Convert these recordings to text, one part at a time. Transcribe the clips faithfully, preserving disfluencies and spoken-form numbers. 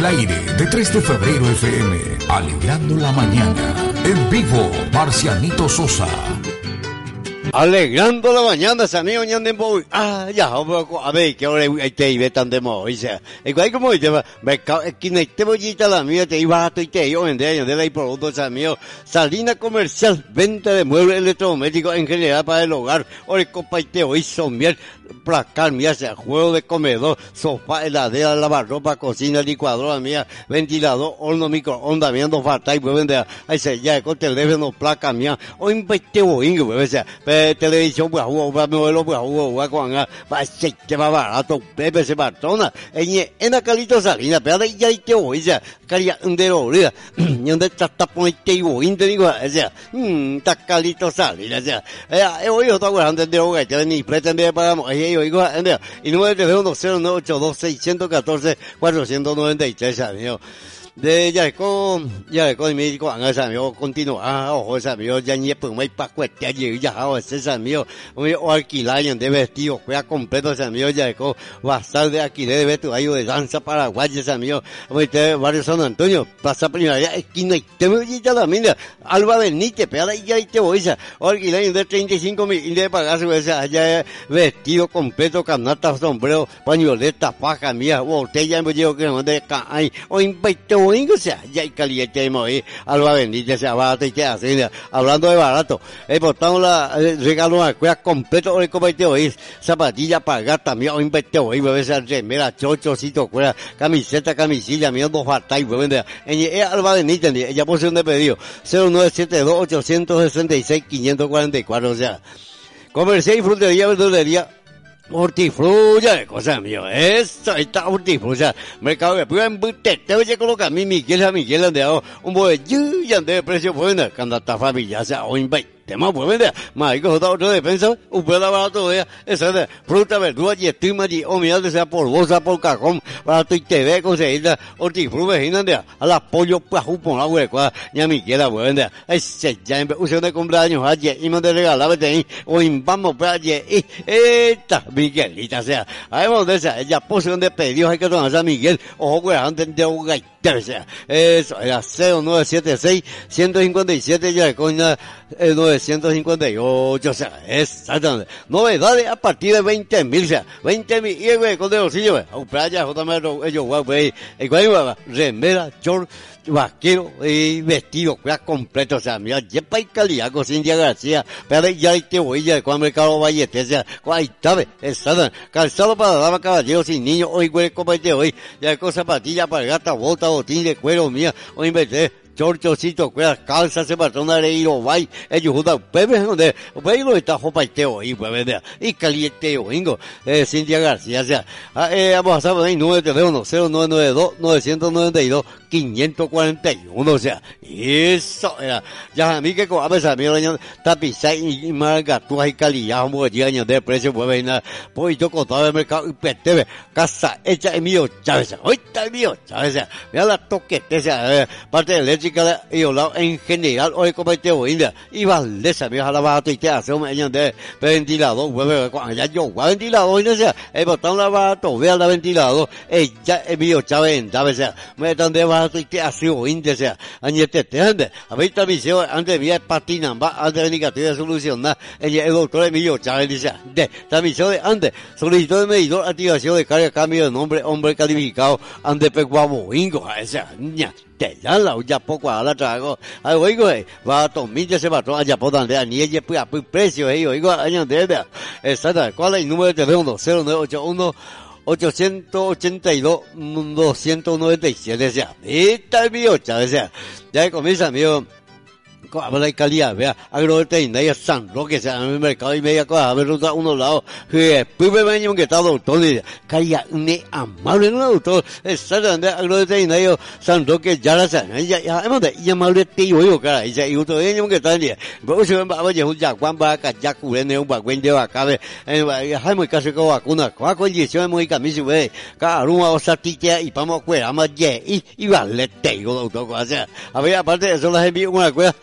aire de tres de febrero F M, alegrando la mañana. En vivo, Marcianito Sosa. Alegrando la mañana, Sanio Ñandembo. Ah, ya, a ver, que ahora hay te iba tan de modo, dice. Igual como dice, mercado, aquí no te voy a la mía, te iba a tu y te yo vender, yo de la y productos, Sanio. Salina comercial, venta de muebles electrodomésticos en general para el hogar. Ahora, copa y te hoy son miel, placar, mía, sea juego de comedor, sofá, heladera, lavarropa, cocina, licuadora, mía, ventilador, horno, microondas, viendo falta y pueden vender, ahí se ya, con teléfono, placa, mía, o investe boingo, pues, televisión, pues, jugo, pues, modelo, pues, jugo, pues, con, va, se te va barato, pepe, se bartona, en, en la calito salina, pero ya, y te voy, ya, caría, un de olida, y donde está, está, ponete, y voy, te digo, o sea, mmm, está calito salina, o sea, eh, hoy yo estoy hablando de hogar, ya, ni pretende pagamos, eh, yo digo, y número de teléfono cero nueve ocho dos seis uno cuatro cuatro nueve tres, amigo. De ya con ya con mi con esa amigo continúa ojo esa amigo ya ni pues muy pa cuesta ya ya hago ese amigo muy alquilar de vestido juega completo ese amigo ya con basal de alquiler de vestuario ayo de danza Paraguay ese amigo muy te barrio San Antonio pasa primera ya esquina y te me ya la mina Alba Benítez pero ya y te voy a alquilar de treinta y cinco mil de pagar ese allá vestido completo canasta sombrero pañoleta faja mía botella me llevo que no de cae o invito o sea, ya hay caliente y moví, Alba Benítez, sea barato y te hace, hablando de barato, he portado la, regalo a cueva completo, hoy como te oís, zapatilla para gato, también, hoy invete hoy, bebé, esa remera, chochocito, cueva, camiseta, camisilla, mío, dos falta y bebé, en Alba Benítez, ella posee un de pedido, cero nueve siete dos ocho seis seis cinco cuatro cuatro, o sea, comercial y frutería, verdulería, hortifrulla de cosas mío, eso, ahí está hortifrulla, mercado de pura embute, te voy a colocar mi Miguel a Miguel andeado, un bollillo y ande de precio bueno, cuando está familia, o sea, o invite. Tema pues vender, más hay que joder otro defensa, un pedazo barato de esa de fruta, verdura y estima y o mira sea por bolsa, por cajón, barato y te ve conseguir hortifruta, imagínate, a la pollo pues un por la hueca, ya mi quiera pues vender, ese ya en usted de cumpleaños ayer y me de regalar vete o vamos pues ayer y esta Miguelita, o sea, además de esa, ella posición de pedidos hay que tomar a Miguel, ojo pues antes de un gaiter, o sea, eso era cero nueve siete seis uno cinco siete ya con el novecientos cincuenta y ocho, o sea, exactamente. Novedades a partir de veinte mil, o sea, veinte mil, y güey, con de bolsillo, güey, a playa, J M, ellos, güey, güey, el güey, remera, short, vaquero y vestido, güey, completo, o sea, mira, yepa y calidad, con Cintia García, pero ya hay que voy, ya, con Mercado Vallete, o sea, ahí está, exactamente, calzado para dama, caballeros y niños, hoy, güey, como este hoy, ya con zapatilla para gata, bota, botín de cuero, mía, hoy inventé, chorchocito, cuerdas, calzas, se patrona de ir vai, ellos juntan, bebé, donde, bebé, está jopa y teo, y pues, y caliente, oingo, eh, Cintia García, o sea, eh, vamos a saber, número de teléfono, cero nueve nueve dos, nueve nueve dos, cinco cuatro uno, o sea, eso era, ya a mí que con a veces a mí lo tapiza y marca, tú hay calidad, como que llegan de precio, pues, venir, pues, yo contaba el mercado, y pete, casa hecha en mío, Chávez, hoy está el mío, Chávez, mira la toquete, o sea, parte de leche, y hablado en general hoy como este oída y Valdesa me la barato y te hace un año de ventilador hueve cuando ya yo va ventilador y no sea el botón la barato vea la ventilador ella es mío Chávez Chávez sea me dan de barato y te hace oída sea añete te ande a ver esta visión antes de patina va antes de venir a solucionar ella el doctor Emilio Chávez dice de esta misión de antes solicitó de medidor activación de carga cambio de nombre hombre calificado ande pecuamo ingo esa niña te dan la ya poco a la trago ay oigo va a tomar ese patrón allá por donde ni ella pues a precio eh oigo año de verdad exacto cuál es el número de teléfono cero nueve ocho uno ochocientos ochenta y dos doscientos noventa y siete o sea esta es mío Chávez o sea ya comienza amigo habla de calidad, vea, agroveterinaria San Roque, se llama el mercado y media cosa, a ver, unos lados, que primer año que está doctor, y calidad, ne amable, no doctor, exactamente, agroveterinario San Roque, ya la sabe, ya, ya, hemos de, y amable te digo yo, cara, y se, y otro año que está en día, pero se va a ver, un yacuán, va a callar, cubrir, un bagüen de vaca, ve, hay muy casi con vacuna, con la condición muy camisa, ve, cada uno, o sea, titia, y vamos a cuidar, más, ye, y, y vale, te digo, doctor, o sea, a ver, aparte de eso, las envío una cueva,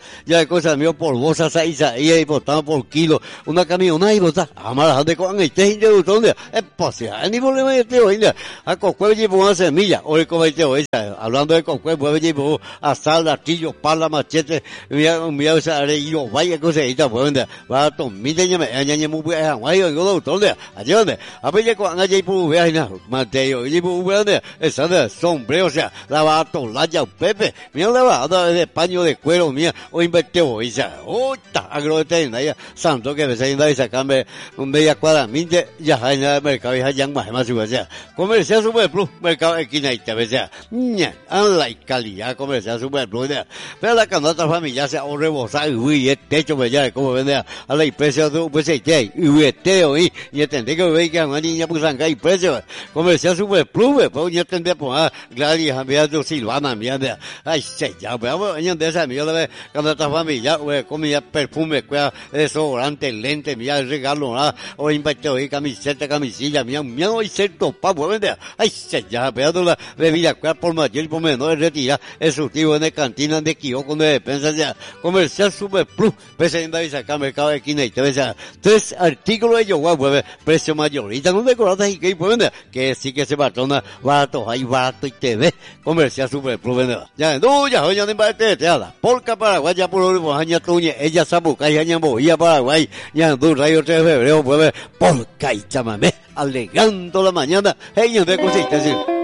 ya de cosas mío por bolsa saiza y ahí botado por kilo una camioneta y bota amara de con este gente donde es posible ni problema este hoy a cocue llevo una semilla hoy como este hoy hablando de cocue pues llevo asal latillo pala machete mira mira esa areillo vaya cosa ahí está pues va a tomar ya me añañe muy bien guay yo lo donde allí donde a ver con allí por ver na mateo y por ver esa de sombrero o sea la va a tomar ya Pepe mira la va de paño de cuero mía o invertí hoy ya otra agroteína ya santo que se inda y sacarme un media cuadra minte ya hay nada mercado ya ya más más o sea comercial super plus mercado esquina y te ves ya ña an la calidad comercial super plus pero la canasta familia se ahorre bosa y el techo me ya como vende a la precio de pues este y este hoy y entendé que ve que una niña pues anga y precio comercial super plus pues yo entendé pues Gladys había dos Silvana mía de ay se ya pero yo de esa mía de canasta familia güey comía perfume cuya desodorante lente mía regalo ah o invité hoy camiseta camisilla mía mía hoy cierto pa pues vende ay se ya pero la bebida cuya por mayor y por menor retira el surtido en la cantina de kiosco de despensa ya comercial super plus presenta y saca mercado de esquina y te ves tres artículos de yoga pues precio mayorita no decoradas y que pues que sí que se patrona barato hay barato y te ve comercial super plus vende ya no ya hoy ya no invarte te habla polca Paraguay ya por hoy pues aña tuñe ella sabuca y aña boía Paraguay ya no rayo tres de febrero pues polca y chamamé alegando la mañana ella de consistencia